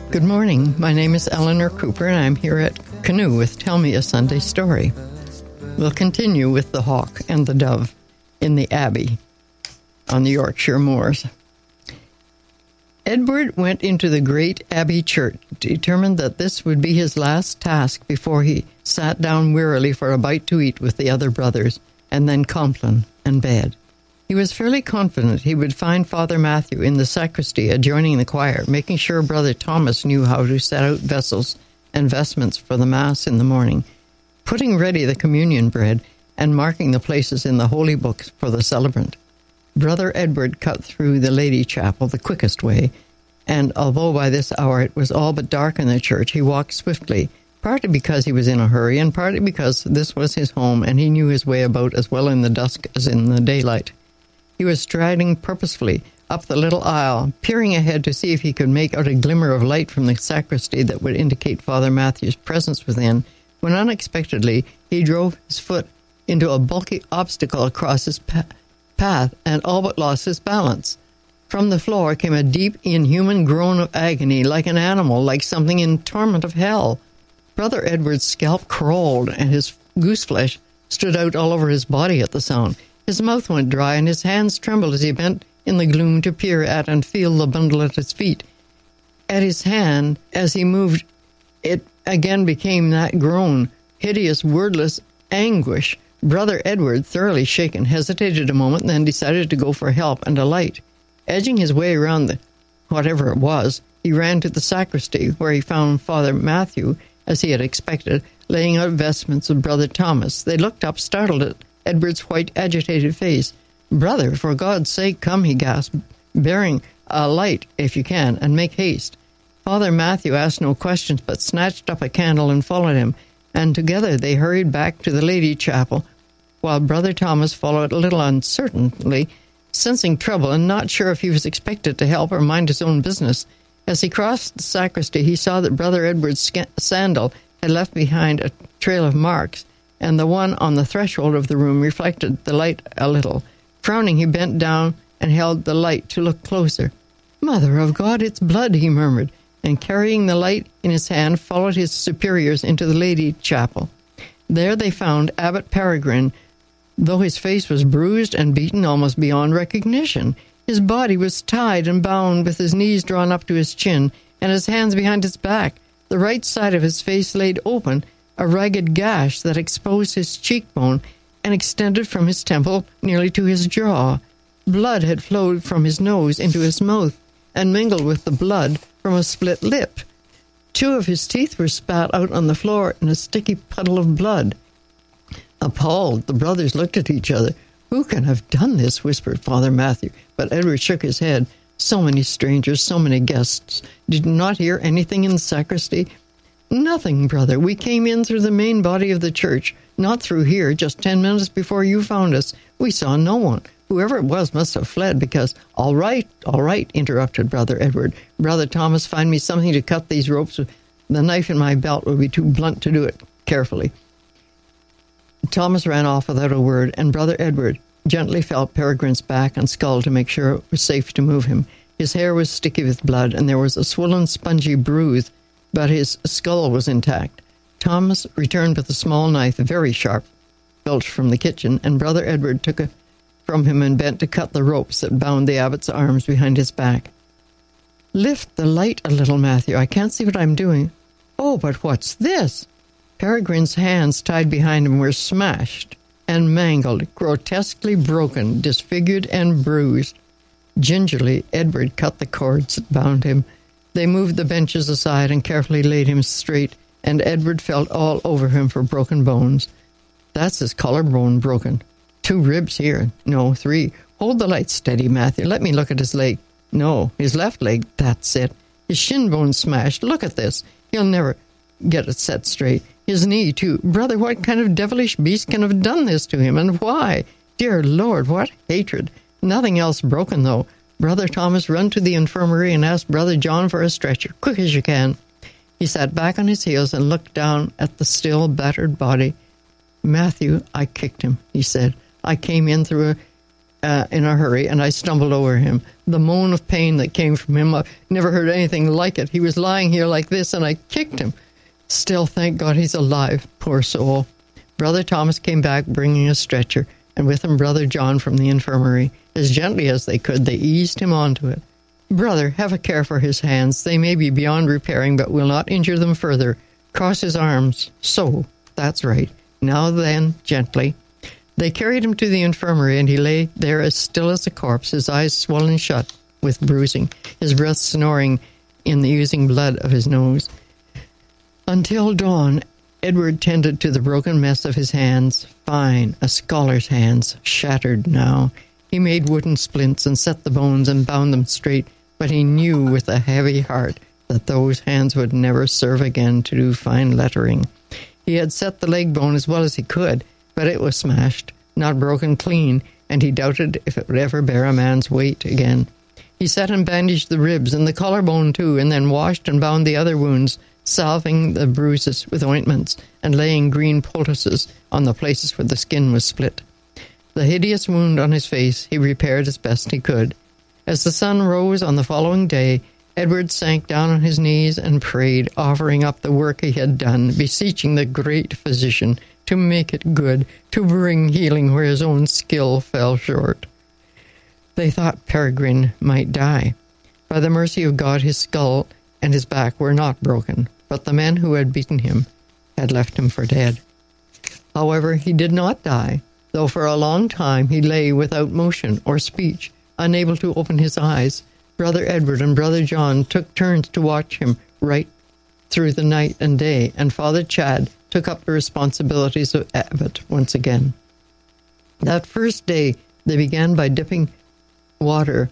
Good morning. My name is Eleanor Cooper, and I'm here at Canoe with Tell Me a Sunday Story. We'll continue with the hawk and the dove in the Abbey on the Yorkshire moors. Edward went into the great Abbey church, determined that this would be his last task before he sat down wearily for a bite to eat with the other brothers, and then Compline and bed. He was fairly confident he would find Father Matthew in the sacristy adjoining the choir, making sure Brother Thomas knew how to set out vessels and vestments for the Mass in the morning, putting ready the communion bread, and marking the places in the holy books for the celebrant. Brother Edward cut through the Lady Chapel the quickest way, and although by this hour it was all but dark in the church, he walked swiftly, partly because he was in a hurry, and partly because this was his home, and he knew his way about as well in the dusk as in the daylight. He was striding purposefully up the little aisle, peering ahead to see if he could make out a glimmer of light from the sacristy that would indicate Father Matthew's presence within, when unexpectedly he drove his foot into a bulky obstacle across his path and all but lost his balance. From the floor came a deep, inhuman groan of agony, like an animal, like something in torment of hell. Brother Edward's scalp crawled, and his goose-flesh stood out all over his body at the sound. His mouth went dry, and his hands trembled as he bent in the gloom to peer at and feel the bundle at his feet. At his hand, as he moved, it again became that groan, hideous, wordless anguish. Brother Edward, thoroughly shaken, hesitated a moment, and then decided to go for help and a light. Edging his way around the whatever it was, he ran to the sacristy, where he found Father Matthew, as he had expected, laying out vestments of Brother Thomas. They looked up, startled at Edward's white, agitated face. "Brother, for God's sake, come," he gasped, "bearing a light, if you can, and make haste." Father Matthew asked no questions, but snatched up a candle and followed him, and together they hurried back to the Lady Chapel, while Brother Thomas followed a little uncertainly, sensing trouble and not sure if he was expected to help or mind his own business. As he crossed the sacristy, he saw that Brother Edward's sandal had left behind a trail of marks, and the one on the threshold of the room reflected the light a little. Frowning, he bent down and held the light to look closer. "Mother of God, it's blood," he murmured, and carrying the light in his hand, followed his superiors into the Lady Chapel. There they found Abbot Peregrine, though his face was bruised and beaten almost beyond recognition. His body was tied and bound with his knees drawn up to his chin and his hands behind his back. The right side of his face laid open, a ragged gash that exposed his cheekbone and extended from his temple nearly to his jaw. Blood had flowed from his nose into his mouth and mingled with the blood from a split lip. 2 of his teeth were spat out on the floor in a sticky puddle of blood. Appalled, the brothers looked at each other. "Who can have done this?" whispered Father Matthew, but Edward shook his head. "So many strangers, so many guests. Did you not hear anything in the sacristy?" "Nothing, brother. We came in through the main body of the church, not through here, just 10 minutes before you found us. We saw no one. Whoever it was must have fled because—" All right, interrupted Brother Edward. "Brother Thomas, find me something to cut these ropes with. The knife in my belt would be too blunt to do it carefully." Thomas ran off without a word, and Brother Edward gently felt Peregrine's back and skull to make sure it was safe to move him. His hair was sticky with blood, and there was a swollen, spongy bruise, but his skull was intact. Thomas returned with a small knife, very sharp, filched from the kitchen, and Brother Edward took it from him and bent to cut the ropes that bound the abbot's arms behind his back. "Lift the light a little, Matthew. I can't see what I'm doing." "Oh, but what's this?" Peregrine's hands tied behind him were smashed and mangled, grotesquely broken, disfigured and bruised. Gingerly, Edward cut the cords that bound him. They moved the benches aside and carefully laid him straight, and Edward felt all over him for broken bones. "That's his collarbone broken. 2 ribs here. No, 3. Hold the light steady, Matthew. Let me look at his leg. No, his left leg. That's it. His shin bone smashed. Look at this. He'll never get it set straight. His knee, too. Brother, what kind of devilish beast can have done this to him, and why? Dear Lord, what hatred. Nothing else broken, though. Brother Thomas, run to the infirmary and ask Brother John for a stretcher, quick as you can." He sat back on his heels and looked down at the still, battered body. "Matthew, I kicked him," he said. "I came in through in a hurry, and I stumbled over him. The moan of pain that came from him, I never heard anything like it. He was lying here like this, and I kicked him. Still, thank God he's alive, poor soul. Brother Thomas came back bringing a stretcher, and with him Brother John from the infirmary. As gently as they could, they eased him onto it. Brother, have a care for his hands. They may be beyond repairing, but will not injure them further. Cross his arms. So, that's right. Now then, gently. They carried him to the infirmary, and he lay there as still as a corpse, his eyes swollen shut with bruising, his breath snoring in the oozing blood of his nose. Until dawn, Edward tended to the broken mess of his hands, fine, a scholar's hands, shattered now. He made wooden splints and set the bones and bound them straight, but he knew with a heavy heart that those hands would never serve again to do fine lettering. He had set the leg bone as well as he could, but it was smashed, not broken clean, and he doubted if it would ever bear a man's weight again. He set and bandaged the ribs and the collarbone too, and then washed and bound the other wounds, salving the bruises with ointments and laying green poultices on the places where the skin was split. The hideous wound on his face he repaired as best he could. As the sun rose on the following day, Edward sank down on his knees and prayed, offering up the work he had done, beseeching the great physician to make it good, to bring healing where his own skill fell short. They thought Peregrine might die. By the mercy of God, his skull and his back were not broken, but the men who had beaten him had left him for dead. However, he did not die, though for a long time he lay without motion or speech, unable to open his eyes. Brother Edward and Brother John took turns to watch him right through the night and day, and Father Chad took up the responsibilities of abbot once again. That first day, they began by dipping water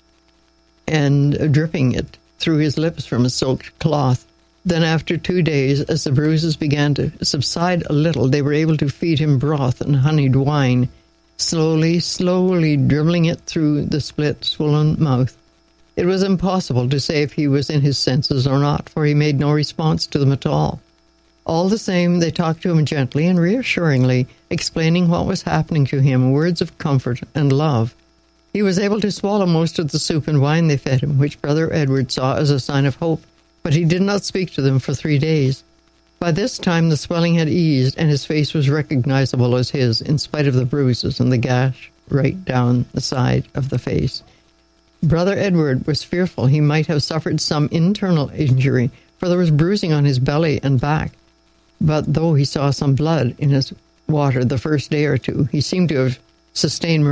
and dripping it through his lips from a soaked cloth. Then after 2 days, as the bruises began to subside a little, they were able to feed him broth and honeyed wine, slowly, slowly dribbling it through the split, swollen mouth. It was impossible to say if he was in his senses or not, for he made no response to them at all. All the same, they talked to him gently and reassuringly, explaining what was happening to him, words of comfort and love. He was able to swallow most of the soup and wine they fed him, which Brother Edward saw as a sign of hope, but he did not speak to them for 3 days. By this time the swelling had eased, and his face was recognizable as his, in spite of the bruises and the gash right down the side of the face. Brother Edward was fearful he might have suffered some internal injury, for there was bruising on his belly and back. But though he saw some blood in his water the first day or two, he seemed to have sustained